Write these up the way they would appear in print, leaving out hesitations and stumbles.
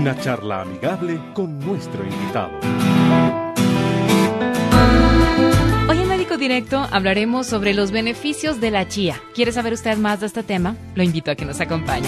Una charla amigable con nuestro invitado. Hoy en Médico Directo hablaremos sobre los beneficios de la chía. ¿Quiere saber usted más de este tema? Lo invito a que nos acompañe.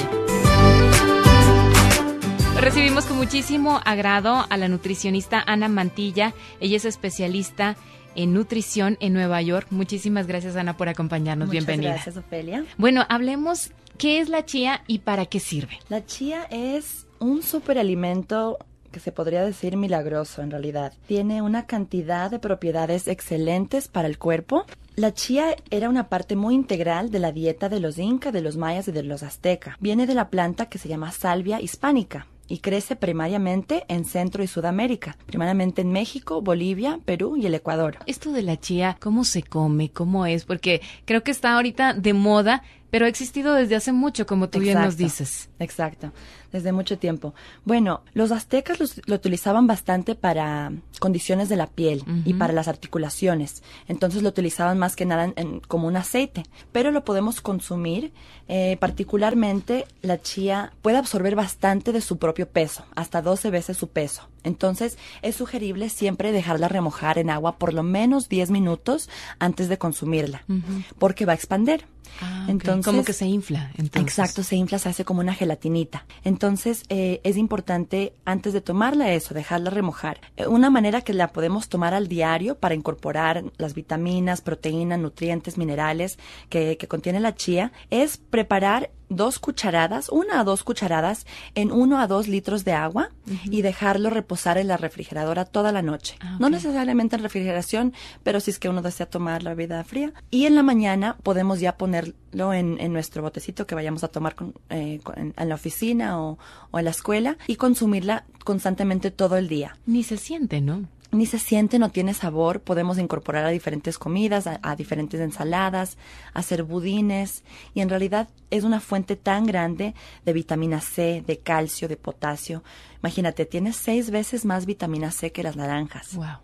Recibimos con muchísimo agrado a la nutricionista Ana Mantilla. Ella es especialista en nutrición en Nueva York. Muchísimas gracias, Ana, por acompañarnos. Muchas Bienvenida. Gracias, Ofelia. Bueno, hablemos, ¿qué es la chía y para qué sirve? La chía es un superalimento que se podría decir milagroso en realidad. Tiene una cantidad de propiedades excelentes para el cuerpo. La chía era una parte muy integral de la dieta de los incas, de los mayas y de los aztecas. Viene de la planta que se llama Salvia hispánica y crece primariamente en Centro y Sudamérica, primariamente en México, Bolivia, Perú y el Ecuador. Esto de la chía, ¿cómo se come? ¿Cómo es? Porque creo que está ahorita de moda, pero ha existido desde hace mucho, como tú bien nos dices. Exacto, desde mucho tiempo. Bueno, los aztecas lo utilizaban bastante para condiciones de la piel y para las articulaciones. Entonces lo utilizaban más que nada como un aceite. Pero lo podemos consumir, particularmente la chía puede absorber bastante de su propio peso, hasta 12 veces su peso. Entonces es sugerible siempre dejarla remojar en agua por lo menos 10 minutos antes de consumirla, porque va a expander. Entonces, como que se infla. Entonces. Exacto, se infla, se hace como una gelatinita. Entonces es importante antes de tomarla eso, dejarla remojar. Una manera que la podemos tomar al diario para incorporar las vitaminas, proteínas, nutrientes, minerales que contiene la chía es preparar 2 cucharadas, 1 a 2 cucharadas en 1 a 2 litros de agua y dejarlo reposar en la refrigeradora toda la noche. No necesariamente en refrigeración, pero si es que uno desea tomar la bebida fría. Y en la mañana podemos ya ponerlo en nuestro botecito que vayamos a tomar en la oficina o en la escuela y consumirla constantemente todo el día. Ni se siente, ¿no? Ni se siente, no tiene sabor, podemos incorporar a diferentes comidas, a diferentes ensaladas, hacer budines y en realidad es una fuente tan grande de vitamina C, de calcio, de potasio. Imagínate, tiene 6 veces más vitamina C que las naranjas. Wow.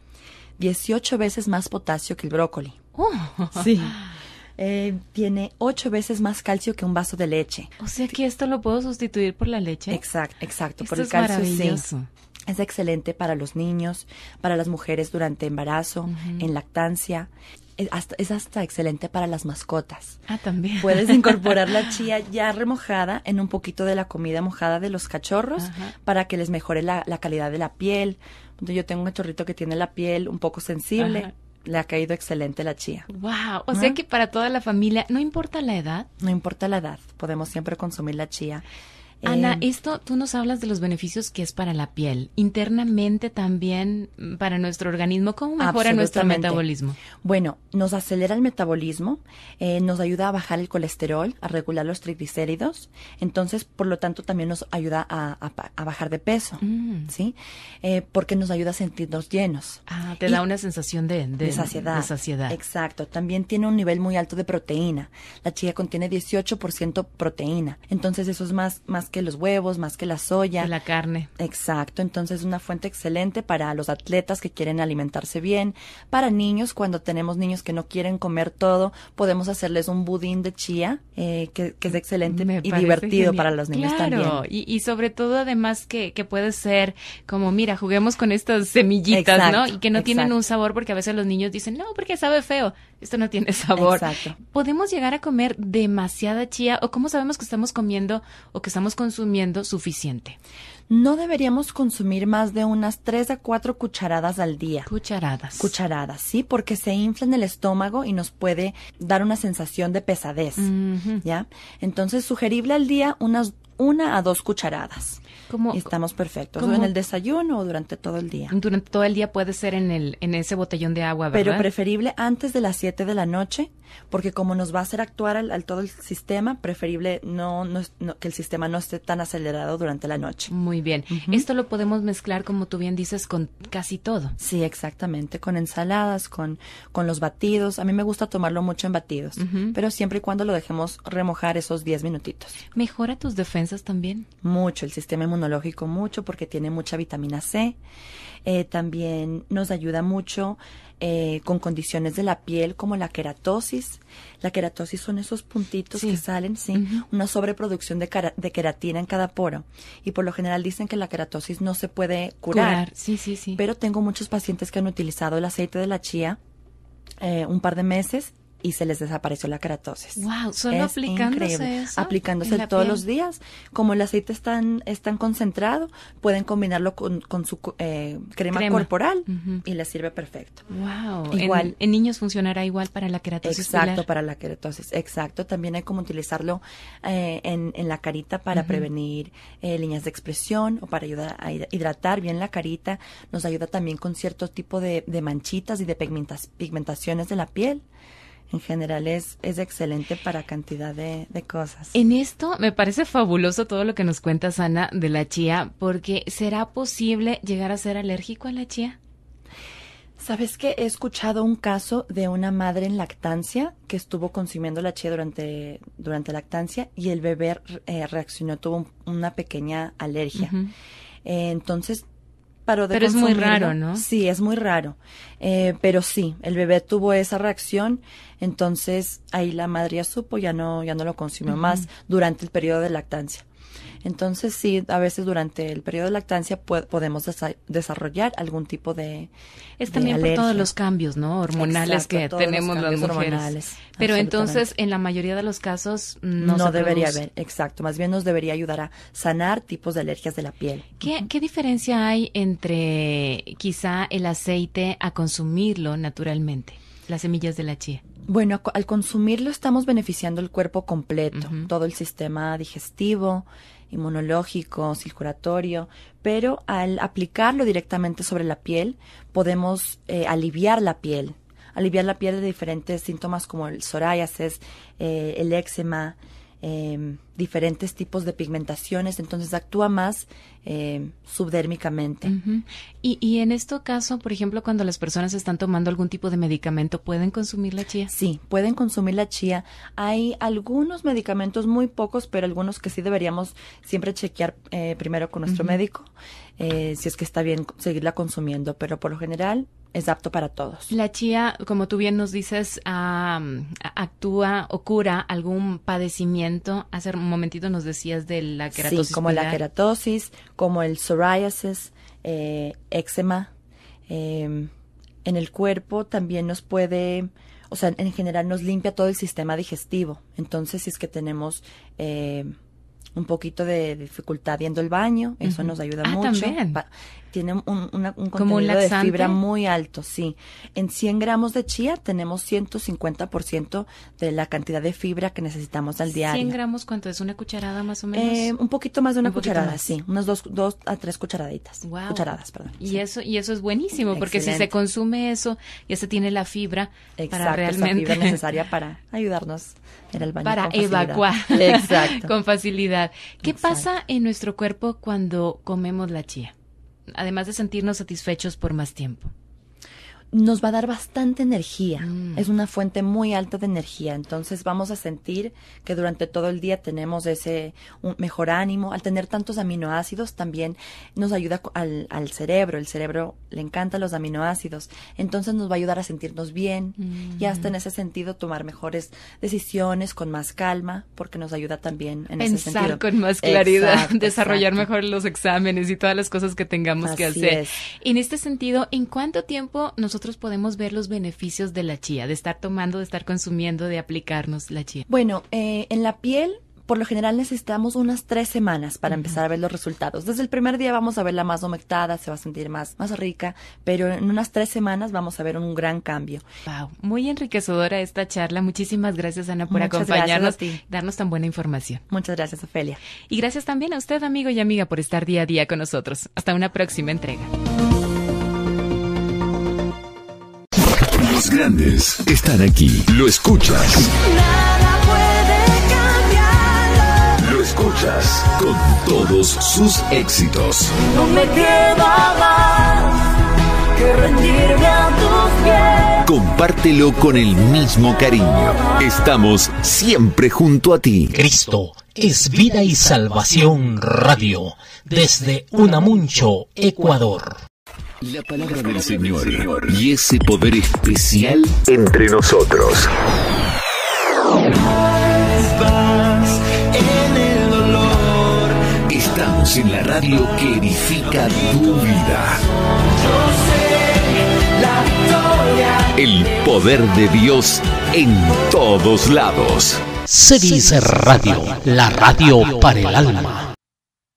18 veces más potasio que el brócoli. Sí. Tiene 8 veces más calcio que un vaso de leche. O sea que esto lo puedo sustituir por la leche. Exacto, Esto por el es calcio maravilloso. sí. Es excelente para los niños, para las mujeres durante embarazo, en lactancia. Es hasta excelente para las mascotas. También. Puedes incorporar la chía ya remojada en un poquito de la comida mojada de los cachorros para que les mejore la calidad de la piel. Yo tengo un cachorrito que tiene la piel un poco sensible. Le ha caído excelente la chía. Wow, o sea que para toda la familia, no importa la edad. No importa la edad, podemos siempre consumir la chía. Ana, esto tú nos hablas de los beneficios que es para la piel, internamente también para nuestro organismo. ¿Cómo mejora nuestro metabolismo? Bueno, nos acelera el metabolismo, nos ayuda a bajar el colesterol, a regular los triglicéridos, entonces, por lo tanto, también nos ayuda a bajar de peso, ¿sí? Porque nos ayuda a sentirnos llenos. Te da una sensación de saciedad. De saciedad. Exacto. También tiene un nivel muy alto de proteína. La chía contiene 18% proteína, entonces eso es más que los huevos, más que la soya. Que la carne. Exacto, entonces es una fuente excelente para los atletas que quieren alimentarse bien, para niños, cuando tenemos niños que no quieren comer todo, podemos hacerles un budín de chía, que es excelente y divertido genial para los niños también. Y sobre todo además que puede ser como, mira, juguemos con estas semillitas, ¿no? Y que no tienen un sabor, porque a veces los niños dicen, no, porque sabe feo, esto no tiene sabor. Exacto. ¿Podemos llegar a comer demasiada chía o cómo sabemos que estamos comiendo o que estamos consumiendo suficiente? No deberíamos consumir más de unas 3 a 4 cucharadas al día. Cucharadas, sí, porque se infla en el estómago y nos puede dar una sensación de pesadez, ¿ya? Entonces, sugerible al día unas 1 a 2 cucharadas. Estamos perfectos. O en el desayuno o durante todo el día. Durante todo el día puede ser en ese botellón de agua, ¿verdad? Pero preferible antes de las 7 de la noche, porque como nos va a hacer actuar al todo el sistema, preferible no que el sistema no esté tan acelerado durante la noche. Muy bien. Esto lo podemos mezclar, como tú bien dices, con casi todo. Sí, exactamente. Con ensaladas, con los batidos. A mí me gusta tomarlo mucho en batidos, pero siempre y cuando lo dejemos remojar esos 10 minutitos. ¿Mejora tus defensas también? Mucho, el sistema inmunológico mucho, porque tiene mucha vitamina C. También nos ayuda mucho con condiciones de la piel como la queratosis. La queratosis son esos puntitos que salen, una sobreproducción de queratina en cada poro. Y por lo general dicen que la queratosis no se puede curar. Sí. Pero tengo muchos pacientes que han utilizado el aceite de la chía un par de meses y se les desapareció la queratosis. Wow, solo aplicándose increíble. eso. Aplicándose todos los días. Como el aceite es tan concentrado, pueden combinarlo con su crema corporal y les sirve perfecto. Wow. Igual. En niños funcionará igual para la queratosis. Exacto, pilar. para la queratosis. Exacto. También hay como utilizarlo en la carita para prevenir líneas de expresión o para ayudar a hidratar bien la carita. Nos ayuda también con cierto tipo de manchitas y de pigmentaciones de la piel. En general es excelente para cantidad de cosas. En esto me parece fabuloso todo lo que nos cuentas, Ana, de la chía, porque ¿será posible llegar a ser alérgico a la chía? ¿Sabes qué? He escuchado un caso de una madre en lactancia que estuvo consumiendo la chía durante lactancia y el bebé reaccionó, tuvo una pequeña alergia. Entonces, pero es muy raro, ¿no? Sí, es muy raro. Pero sí, el bebé tuvo esa reacción, entonces ahí la madre ya supo, ya no lo consumió más durante el periodo de lactancia. Entonces sí, a veces durante el periodo de lactancia podemos desarrollar algún tipo de también alergia. Por todos los cambios, ¿no? Hormonales. Exacto, que tenemos las mujeres. Hormonales, pero entonces, en la mayoría de los casos, no debería haber. Exacto, más bien nos debería ayudar a sanar tipos de alergias de la piel. ¿Qué diferencia hay entre quizá el aceite a consumirlo naturalmente, las semillas de la chía? Bueno, al consumirlo estamos beneficiando el cuerpo completo, todo el sistema digestivo, inmunológico, circulatorio, pero al aplicarlo directamente sobre la piel podemos aliviar la piel de diferentes síntomas como el psoriasis, el eczema, diferentes tipos de pigmentaciones, entonces actúa más subdérmicamente. Y en este caso, por ejemplo, cuando las personas están tomando algún tipo de medicamento, ¿pueden consumir la chía? Sí, pueden consumir la chía. Hay algunos medicamentos, muy pocos, pero algunos que sí deberíamos siempre chequear primero con nuestro médico, si es que está bien seguirla consumiendo, pero por lo general es apto para todos. La chía, como tú bien nos dices, actúa o cura algún padecimiento. Hace un momentito nos decías de la queratosis. Sí, como la queratosis, como el psoriasis, eczema. En el cuerpo también nos puede, o sea, en general nos limpia todo el sistema digestivo. Entonces, si es que tenemos un poquito de dificultad yendo al baño, eso nos ayuda mucho. También. Tiene un contenido de fibra muy alto, sí. En 100 gramos de chía tenemos 150% de la cantidad de fibra que necesitamos al diario. 100 gramos, ¿cuánto es? ¿Una cucharada más o menos? Un poquito más de una cucharada, sí. Unas 2 a 3 cucharaditas. Wow. Cucharadas, perdón. Y sí. eso es buenísimo, porque si se consume eso, ya se tiene la fibra. Exacto, para realmente esa fibra necesaria para ayudarnos en el baño. Para evacuar. Exacto. Con facilidad. ¿Qué pasa en nuestro cuerpo cuando comemos la chía? Además de sentirnos satisfechos por más tiempo. Nos va a dar bastante energía. Es una fuente muy alta de energía. Entonces vamos a sentir que durante todo el día tenemos un mejor ánimo. Al tener tantos aminoácidos también nos ayuda al cerebro. El cerebro le encantan los aminoácidos. Entonces nos va a ayudar a sentirnos bien y hasta en ese sentido tomar mejores decisiones con más calma, porque nos ayuda también en ese sentido. Pensar con más claridad, exacto, desarrollar mejor los exámenes y todas las cosas que tengamos que hacer. En este sentido, ¿en cuánto tiempo nosotros podemos ver los beneficios de la chía, de estar tomando, de estar consumiendo, de aplicarnos la chía? Bueno, en la piel, por lo general necesitamos unas 3 semanas para empezar a ver los resultados. Desde el primer día vamos a verla más humectada, se va a sentir más rica, pero en unas 3 semanas vamos a ver un gran cambio. Wow, muy enriquecedora esta charla. Muchísimas gracias, Ana, por acompañarnos, darnos tan buena información. Muchas gracias, Ofelia. Y gracias también a usted, amigo y amiga, por estar día a día con nosotros. Hasta una próxima entrega. Los grandes están aquí. Lo escuchas. Nada puede cambiarlo. Lo escuchas con todos sus éxitos. No me queda más que rendirme a tus pies. Compártelo con el mismo cariño. Estamos siempre junto a ti. Cristo es Vida y Salvación Radio, desde Unamuncho, Ecuador. La palabra del Señor y ese poder especial entre nosotros. Paz en el dolor. Estamos en la radio que edifica tu vida. Yo sé la victoria. El poder de Dios en todos lados. Se dice radio, la radio para el alma.